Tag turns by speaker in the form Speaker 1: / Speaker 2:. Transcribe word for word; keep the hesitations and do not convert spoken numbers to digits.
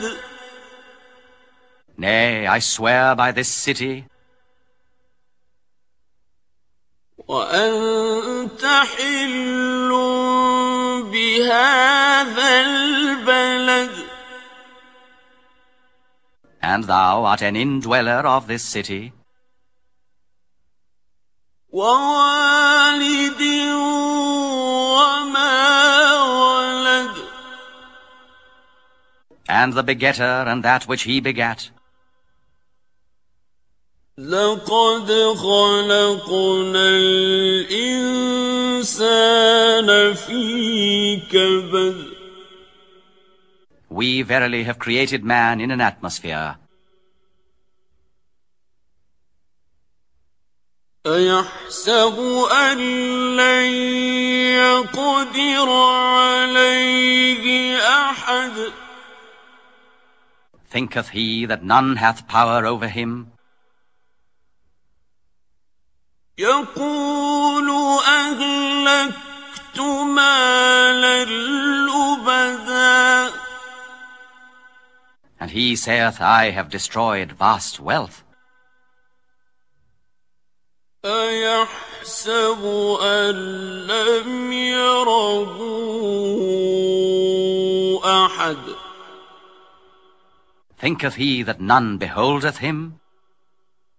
Speaker 1: Nay, I swear by this city.
Speaker 2: وأنت حل بهذا البلد.
Speaker 1: And thou art an indweller of this city.
Speaker 2: ووالد وما ولد.
Speaker 1: And the begetter and that which he begat.
Speaker 2: لقد خلقنا الإنسان في كبد.
Speaker 1: We verily have created man in an atmosphere.
Speaker 2: أيحسب أن لن يقدر عليه أحد.
Speaker 1: Thinketh he that none hath power over him?
Speaker 2: يقول أهلكت مالا لبدا.
Speaker 1: And he saith, I have destroyed vast wealth.
Speaker 2: أيحسب أن لم يره أحد.
Speaker 1: Thinketh he that none beholdeth him?